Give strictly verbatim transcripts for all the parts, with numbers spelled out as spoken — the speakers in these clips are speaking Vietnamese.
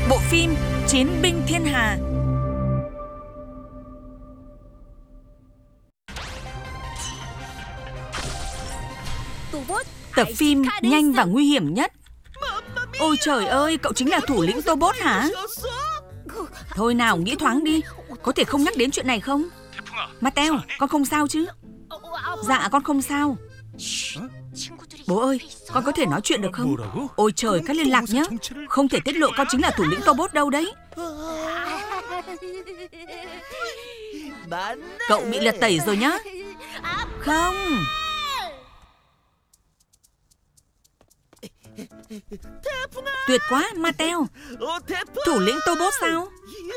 Bộ phim Chiến binh thiên hà. Tập phim nhanh và nguy hiểm nhất. Ôi trời ơi, cậu chính là thủ lĩnh Tobot hả? Thôi nào, nghĩ thoáng đi. Có thể không nhắc đến chuyện này không? Mateo, con không sao chứ? Dạ, con không sao. Bố ơi, con có thể nói chuyện được không? Ôi trời, các liên lạc nhé. Không thể tiết lộ con chính là thủ lĩnh Tobot đâu đấy. Cậu bị lật tẩy rồi nhá. Không. Tuyệt quá, Mateo. Thủ lĩnh Tobot sao?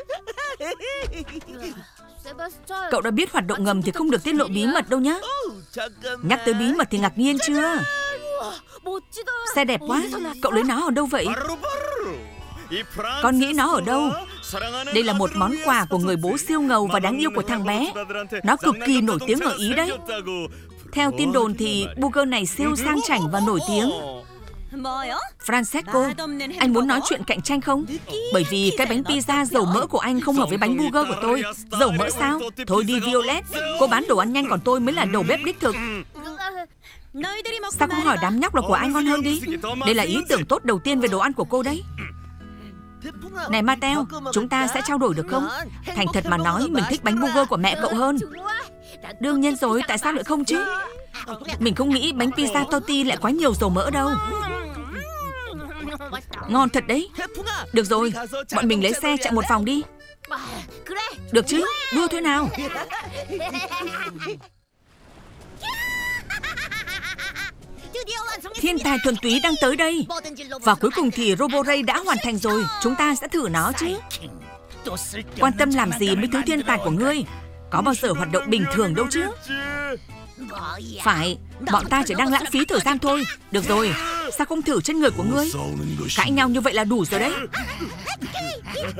Cậu đã biết hoạt động ngầm thì không được tiết lộ bí mật đâu nhá. Nhắc tới bí mật thì ngạc nhiên chưa? Xe đẹp quá. Cậu lấy nó ở đâu vậy? Con nghĩ nó ở đâu? Đây là một món quà của người bố siêu ngầu và đáng yêu của thằng bé. Nó cực kỳ nổi tiếng ở Ý đấy. Theo tin đồn thì burger này siêu sang chảnh và nổi tiếng. Francesco, anh muốn nói chuyện cạnh tranh không? Bởi vì cái bánh pizza dầu mỡ của anh không hợp với bánh burger của tôi. Dầu mỡ sao? Thôi đi Violet, cô bán đồ ăn nhanh còn tôi mới là đầu bếp đích thực. Sao không hỏi đám nhóc là của anh ngon hơn đi? Đây là ý tưởng tốt đầu tiên về đồ ăn của cô đấy. Này Mateo, chúng ta sẽ trao đổi được không? Thành thật mà nói, mình thích bánh burger của mẹ cậu hơn. Đương nhiên rồi, tại sao lại không chứ? Mình không nghĩ bánh pizza Totti lại quá nhiều dầu mỡ đâu. Ngon thật đấy. Được rồi, bọn mình lấy xe chạy một vòng đi. Được chứ, đua thôi nào. Thiên tài thuần túy đang tới đây. Và cuối cùng thì Roboray đã hoàn thành rồi. Chúng ta sẽ thử nó chứ. Quan tâm làm gì mấy thứ thiên tài của ngươi? Có bao giờ hoạt động bình thường đâu chứ. Phải, bọn ta chỉ đang lãng phí thời gian thôi. Được rồi, sao không thử trên người của ngươi? Cãi nhau như vậy là đủ rồi đấy.